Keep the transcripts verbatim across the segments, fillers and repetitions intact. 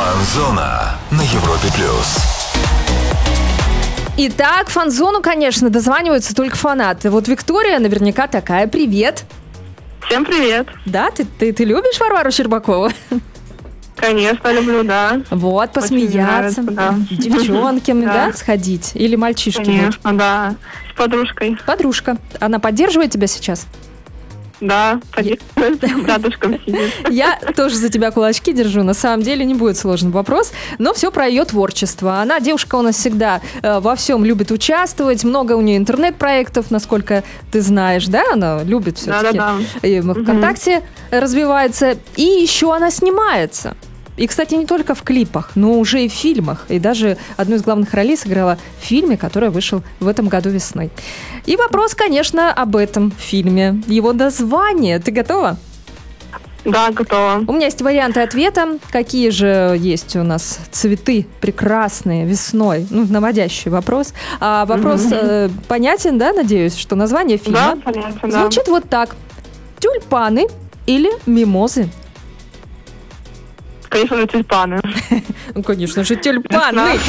Фан-зона на Европе плюс. Итак, в фан-зону, конечно, дозваниваются только фанаты. Вот Виктория наверняка такая. Привет. Всем привет. Да, ты, ты, ты любишь Варвару Щербакову? Конечно, люблю, да. Вот, посмеяться, нравится, да. девчонками, да, Да. сходить? Или мальчишки? Конечно, да. С подружкой. Подружка. Она поддерживает тебя сейчас? Да, поддерживает. Рядышком сидит. Я тоже за тебя кулачки держу. На самом деле не будет сложный вопрос, но все про ее творчество. Она, девушка, у нас всегда э, во всем любит участвовать. Много у нее интернет-проектов, насколько ты знаешь, да? Она любит все-таки. Да-да-да. И в ВКонтакте развивается. И еще она снимается. И, кстати, не только в клипах, но уже и в фильмах. И даже одну из главных ролей сыграла в фильме, который вышел в этом году весной. И вопрос, конечно, об этом фильме. Его название. Ты готова? Да, готова. У меня есть варианты ответа. Какие же есть у нас цветы прекрасные весной? Ну, наводящий вопрос. А вопрос э, понятен, да, надеюсь, что название фильма Да, понятно, да. звучит вот так. Тюльпаны или мимозы? Конечно же, тюльпаны. Ну, конечно же, тюльпаны.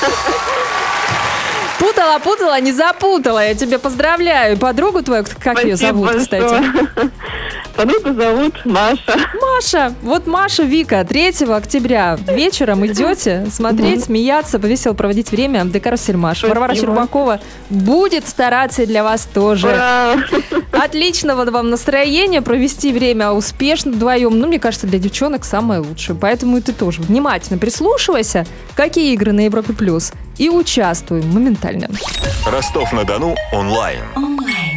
Путала, путала, не запутала. Я тебя поздравляю. Подругу твою, как ее зовут, кстати? Подругу зовут Маша. Маша. Вот Маша, Вика, третьего октября вечером идете смотреть, смеяться, повесело проводить время в ДК «Россельмаш». Варвара Щербакова будет стараться и для вас тоже. Ура! Отличного вам настроения, провести время успешно вдвоем. Ну, мне кажется, для девчонок самое лучшее. Поэтому и ты тоже внимательно прислушивайся, какие игры на Европе+, плюс, и участвуй моментально. Ростов-на-Дону онлайн. онлайн.